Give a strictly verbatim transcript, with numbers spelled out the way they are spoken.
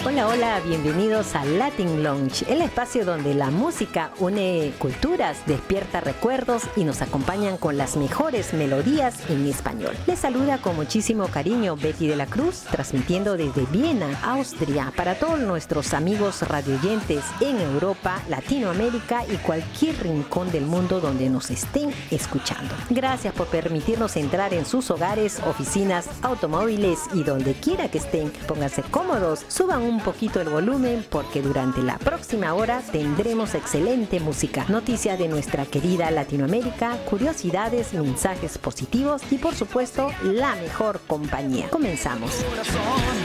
Hola, hola, bienvenidos a Latin Lounge, el espacio donde la música une culturas, despierta recuerdos y nos acompañan con las mejores melodías en español. Les saluda con muchísimo cariño Betty de la Cruz, transmitiendo desde Viena, Austria, para todos nuestros amigos radioyentes en Europa, Latinoamérica y cualquier rincón del mundo donde nos estén escuchando. Gracias por permitirnos entrar en sus hogares, oficinas, automóviles y donde quiera que estén. Pónganse cómodos, suban un poquito el volumen porque durante la próxima hora tendremos excelente música, noticias de nuestra querida Latinoamérica, curiosidades, mensajes positivos y por supuesto la mejor compañía. Comenzamos.